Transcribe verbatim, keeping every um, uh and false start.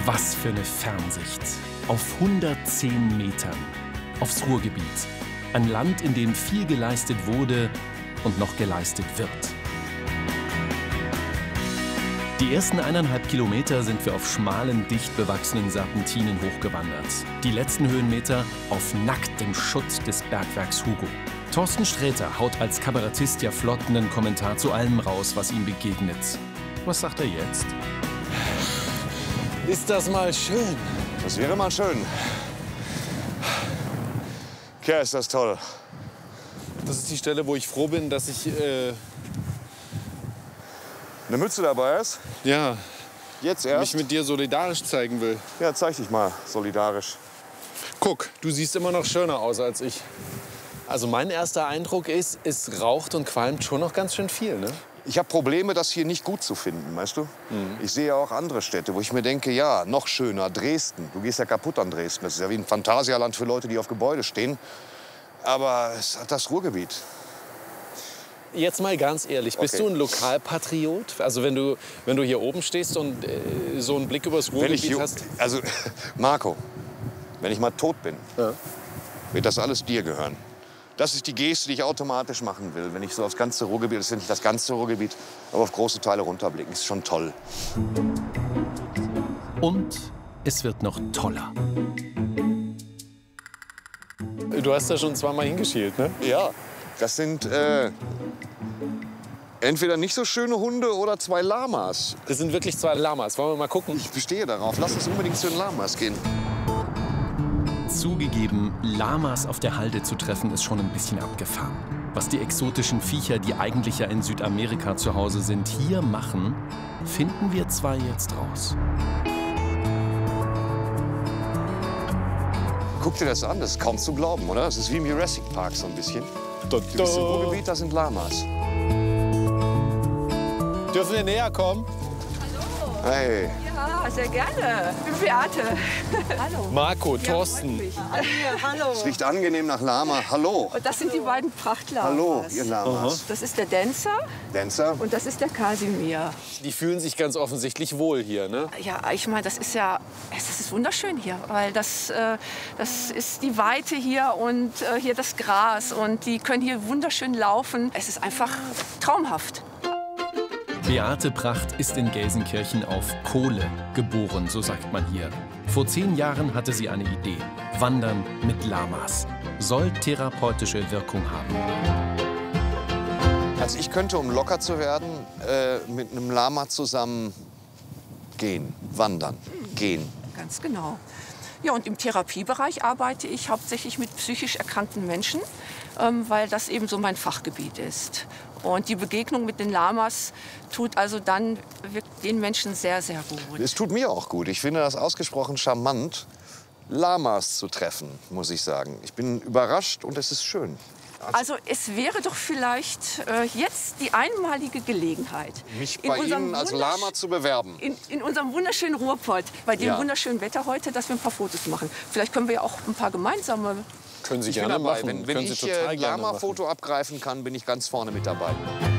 Was für eine Fernsicht. Auf hundertzehn Metern. Aufs Ruhrgebiet. Ein Land, in dem viel geleistet wurde und noch geleistet wird. Die ersten eineinhalb Kilometer sind wir auf schmalen, dicht bewachsenen Serpentinen hochgewandert. Die letzten Höhenmeter auf nacktem Schutt des Bergwerks Hugo. Thorsten Sträter haut als Kabarettist ja flott einen Kommentar zu allem raus, was ihm begegnet. Was sagt er jetzt? Ist das mal schön? Das wäre mal schön. Kerl, ist das toll. Das ist die Stelle, wo ich froh bin, dass ich, äh, Eine Mütze dabei ist? ja, Jetzt mich erst? mit dir solidarisch zeigen will. Ja, zeig dich mal solidarisch. Guck, du siehst immer noch schöner aus als ich. Also mein erster Eindruck ist, es raucht und qualmt schon noch ganz schön viel, ne? Ich habe Probleme, das hier nicht gut zu finden, weißt du? Mhm. Ich sehe ja auch andere Städte, wo ich mir denke, ja, noch schöner, Dresden. Du gehst ja kaputt an Dresden. Das ist ja wie ein Phantasialand für Leute, die auf Gebäude stehen. Aber es hat das Ruhrgebiet. Jetzt mal ganz ehrlich, bist Okay. du ein Lokalpatriot? Also wenn du, wenn du hier oben stehst und äh, so einen Blick übers Wenn ich Ruhrgebiet hier, hast? also, Marco, wenn ich mal tot bin, Ja. wird das alles dir gehören. Das ist die Geste, die ich automatisch machen will. Wenn ich so aufs ganze Ruhrgebiet, das ist nicht das ganze Ruhrgebiet, aber auf große Teile runterblicken, ist schon toll. Und es wird noch toller. Du hast da schon zweimal hingeschielt, ne? Ja, das sind äh, entweder nicht so schöne Hunde oder zwei Lamas. Das sind wirklich zwei Lamas. Wollen wir mal gucken? Ich bestehe darauf. Lass uns unbedingt zu den Lamas gehen. Zugegeben, Lamas auf der Halde zu treffen, ist schon ein bisschen abgefahren. Was die exotischen Viecher, die eigentlich ja in Südamerika zu Hause sind, hier machen, finden wir zwar jetzt raus. Guck dir das an, das ist kaum zu glauben, oder? Das ist wie im Jurassic Park so ein bisschen. Du bist im Ruhrgebiet, da sind Lamas. Dürfen wir näher kommen? Hey, Ja, sehr gerne. Ich bin Beate. Hallo. Marco, Thorsten. Hallo. es riecht angenehm nach Lama. Hallo. Und das sind die beiden Prachtlamas. Hallo, ihr Lamas. Das ist der Dancer Dancer? und das ist der Kasimir. Die fühlen sich ganz offensichtlich wohl hier, ne? Ja, ich meine, das ist ja, es ist wunderschön hier, weil das, äh, das ist die Weite hier und äh, hier das Gras und die können hier wunderschön laufen. Es ist einfach traumhaft. Beate Pracht ist in Gelsenkirchen auf Kohle geboren, so sagt man hier. Vor zehn Jahren hatte sie eine Idee. Wandern mit Lamas. Soll therapeutische Wirkung haben. Also ich könnte, um locker zu werden, äh, mit einem Lama zusammen gehen, wandern, gehen. Ganz genau. Ja, und im Therapiebereich arbeite ich hauptsächlich mit psychisch erkrankten Menschen, ähm, weil das eben so mein Fachgebiet ist. Und die Begegnung mit den Lamas tut also dann wirkt den Menschen sehr, sehr gut. Es tut mir auch gut. Ich finde das ausgesprochen charmant, Lamas zu treffen, muss ich sagen. Ich bin überrascht und es ist schön. Also es wäre doch vielleicht äh, jetzt die einmalige Gelegenheit, Mich in bei unserem Ihnen als wundersch- Lama zu bewerben. In, in unserem wunderschönen Ruhrpott, bei dem Ja. wunderschönen Wetter heute, dass wir ein paar Fotos machen. Vielleicht können wir ja auch ein paar gemeinsame. Können Sie Ich bin gerne dabei. machen. Wenn, wenn Können Sie ich total ein gerne Lama-Foto abgreifen kann, bin ich ganz vorne mit dabei.